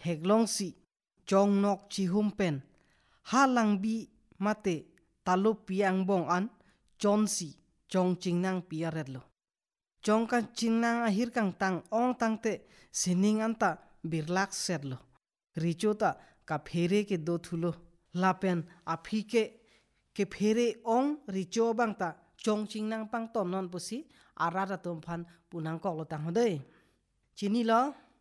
heglong si chong nok chi hum pen ha lang bi mate talu piang bong an chon si chong chingnang piaret lo chong kan chingnang ahir kang tang ong tang te sining anta birlak set lo richo ta ka phere ke do thulo lapen aphi ke phere ong richo bang ta chong chingnang pang ton non pusi arara tom phan punang kok lo tang hodei chini lo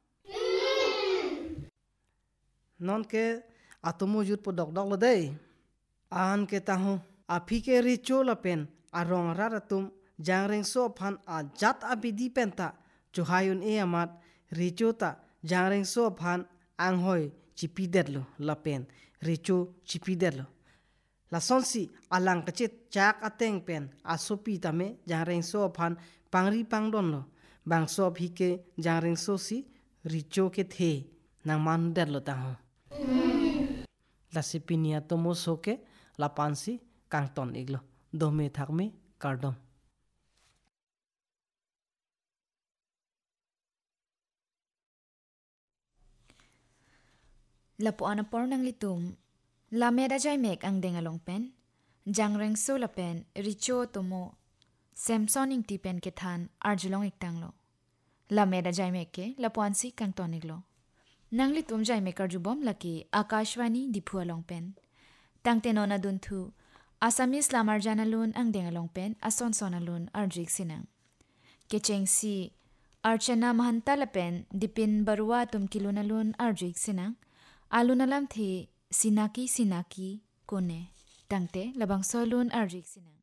non ke atomo jut podok dok lo dei an ke tahu aphi ke richo la pen arong rara tum jangreng so phan a jat abidi penta chuhayun e amat richo ta jangreng so phan anghoi chipi detlo la pen richo chipi detlo la sonsi alang kachit chak ateng pen asopi tame jangreng so phan pangri pangdon lo bang so phi ke jangreng so si richo ke the nang man detlo tahu la sipinia tomo soke la pansi kangton iglo dome thakme kardom lapo anapor nang litum lameda jai mek ang dengalong pen jangreng so la pen richo tomo samson ing ti pen ke than arjulong iktang lo lameda jai mek ke lapuansi kangton iglo nang litum jai mek arjubom laki akashwani diphu along pen tangte nona dun thu asamis lamar janalun ang dengalong pen ason sonalun arjik sinang kecheng si archana mahanta lapen dipin barua tum kilunalun arjik sinang alunalam thi sinaki kone tangte labang solun arjik sinang